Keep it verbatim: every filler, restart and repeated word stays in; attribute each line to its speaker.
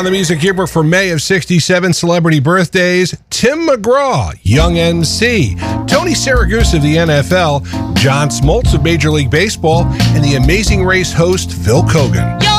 Speaker 1: On the Music Yearbook for May of sixty-seven, celebrity birthdays: Tim McGraw, Young M C, Tony Siragusa of the N F L, John Smoltz of Major League Baseball, and the Amazing Race host Phil Kogan.